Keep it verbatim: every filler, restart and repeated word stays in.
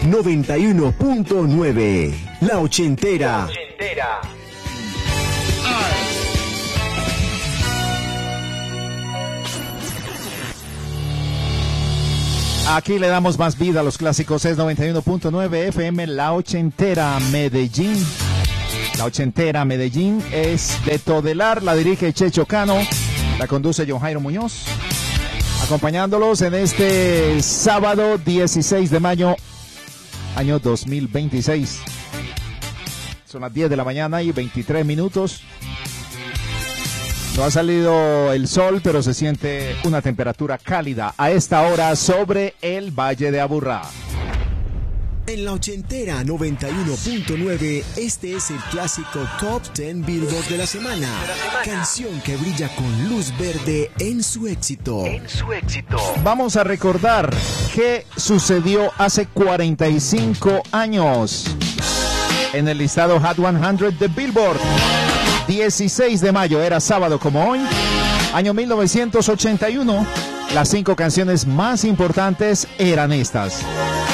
noventa y uno punto nueve. La ochentera. La ochentera. Aquí le damos más vida a los clásicos. Es noventa y uno punto nueve F M, La Ochentera, Medellín. La Ochentera, Medellín es de Todelar, la dirige Checho Cano, la conduce John Jairo Muñoz. Acompañándolos en este sábado dieciséis de mayo, año dos mil veintiséis. Son las diez de la mañana y veintitrés minutos. No ha salido el sol, pero se siente una temperatura cálida a esta hora sobre el Valle de Aburrá. En la ochentera noventa y uno punto nueve, este es el clásico Top diez Billboard de la semana. De la semana. Canción que brilla con luz verde en su éxito. En su éxito. Vamos a recordar qué sucedió hace cuarenta y cinco años en el listado Hot cien de Billboard. dieciséis de mayo, era sábado como hoy, año mil novecientos ochenta y uno. Las cinco canciones más importantes eran estas.